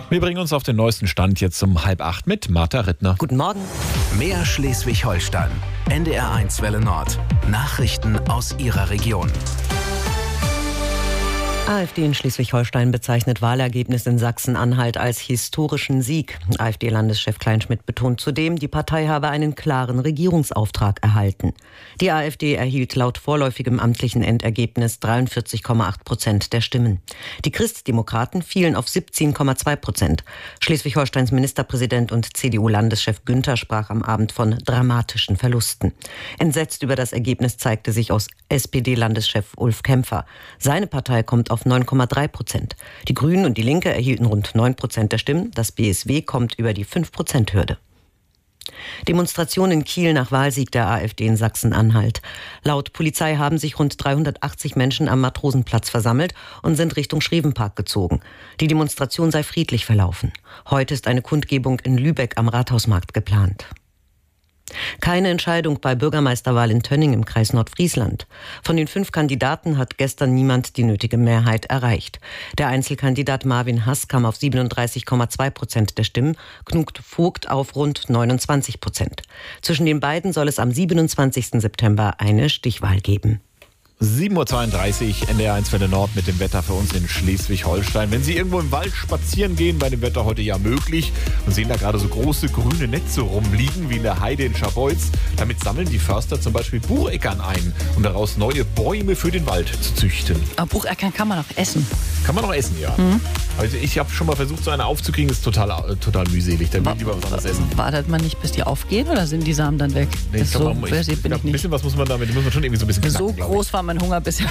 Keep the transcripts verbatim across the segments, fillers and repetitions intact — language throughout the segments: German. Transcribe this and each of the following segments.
Wir bringen uns auf den neuesten Stand jetzt um halb acht mit Martha Rittner. Guten Morgen. Mehr Schleswig-Holstein. N D R eins Welle Nord. Nachrichten aus Ihrer Region. AfD in Schleswig-Holstein bezeichnet Wahlergebnis in Sachsen-Anhalt als historischen Sieg. AfD-Landeschef Kleinschmidt betont zudem, die Partei habe einen klaren Regierungsauftrag erhalten. Die AfD erhielt laut vorläufigem amtlichen Endergebnis dreiundvierzig Komma acht Prozent der Stimmen. Die Christdemokraten fielen auf siebzehn Komma zwei Prozent. Schleswig-Holsteins Ministerpräsident und C D U-Landeschef Günther sprach am Abend von dramatischen Verlusten. Entsetzt über das Ergebnis zeigte sich aus S P D-Landeschef Ulf Kämpfer. Seine Partei kommt auf neun Komma drei Prozent. Die Grünen und die Linke erhielten rund neun Prozent der Stimmen. Das B S W kommt über die fünf Prozent Hürde. Demonstration in Kiel nach Wahlsieg der AfD in Sachsen-Anhalt. Laut Polizei haben sich rund dreihundertachtzig Menschen am Matrosenplatz versammelt und sind Richtung Schrevenpark gezogen. Die Demonstration sei friedlich verlaufen. Heute ist eine Kundgebung in Lübeck am Rathausmarkt geplant. Keine Entscheidung bei Bürgermeisterwahl in Tönning im Kreis Nordfriesland. Von den fünf Kandidaten hat gestern niemand die nötige Mehrheit erreicht. Der Einzelkandidat Marvin Hass kam auf siebenunddreißig Komma zwei Prozent der Stimmen, Knut Vogt auf rund neunundzwanzig Prozent. Zwischen den beiden soll es am siebenundzwanzigsten September eine Stichwahl geben. sieben Uhr zweiunddreißig, N D R eins Welle Nord mit dem Wetter für uns in Schleswig-Holstein. Wenn Sie irgendwo im Wald spazieren gehen, bei dem Wetter heute ja möglich, und sehen da gerade so große grüne Netze rumliegen, wie in der Heide in Scharbeutz, damit sammeln die Förster zum Beispiel Bucheckern ein, um daraus neue Bäume für den Wald zu züchten. Aber Bucheckern kann man auch essen. Kann man auch essen, ja. Mhm. Also ich habe schon mal versucht, so eine aufzukriegen, ist total, äh, total mühselig. Dann will ich lieber was anderes essen. Wartet man nicht, bis die aufgehen, oder sind die Samen dann weg? Nee, ich so glaub, man, ich, ich bin glaub, ich ein nicht. bisschen was muss man damit, muss man schon irgendwie so ein bisschen knacken, So groß war mein Hunger bisher.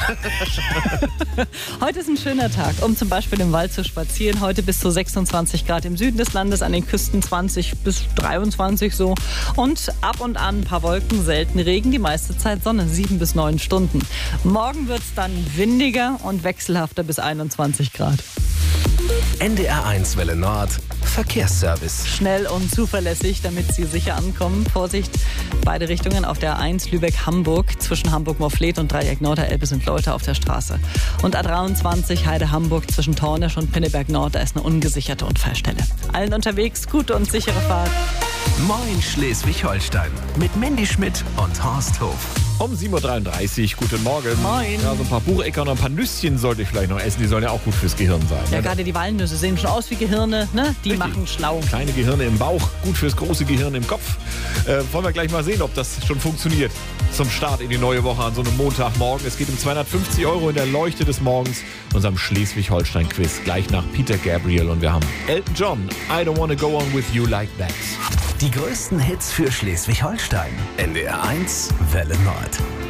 Heute ist ein schöner Tag, um zum Beispiel im Wald zu spazieren. Heute bis zu sechsundzwanzig Grad im Süden des Landes, an den Küsten zwanzig bis dreiundzwanzig so. Und ab und an ein paar Wolken, selten Regen, die meiste Zeit Sonne, sieben bis neun Stunden. Morgen wird es dann windiger und wechselhafter bis einundzwanzig Grad. N D R eins Welle Nord. Verkehrsservice. Schnell und zuverlässig, damit Sie sicher ankommen. Vorsicht, beide Richtungen auf der A eins Lübeck-Hamburg. Zwischen Hamburg-Morfleet und Dreieck Norderelbe sind Leute auf der Straße. Und A dreiundzwanzig Heide-Hamburg zwischen Tornisch und Pinneberg-Nord. Da ist eine ungesicherte Unfallstelle. Allen unterwegs, gute und sichere Fahrt. Moin Schleswig-Holstein. Mit Mandy Schmidt und Horst Hof. Um sieben Uhr dreiunddreißig, guten Morgen. Moin. Ja, so ein paar Bucheckern und ein paar Nüsschen sollte ich vielleicht noch essen. Die sollen ja auch gut fürs Gehirn sein. Ja, ne? gerade die Walnüsse sehen schon aus wie Gehirne, ne? Die Richtig. machen schlau. Kleine Gehirne im Bauch, gut fürs große Gehirn im Kopf. Äh, wollen wir gleich mal sehen, ob das schon funktioniert. Zum Start in die neue Woche an so einem Montagmorgen. Es geht um zweihundertfünfzig Euro in der Leuchte des Morgens, unserem Schleswig-Holstein-Quiz. Gleich nach Peter Gabriel und wir haben Elton John, I Don't Wanna Go On With You Like That. Die größten Hits für Schleswig-Holstein. N D R eins Welle Nord.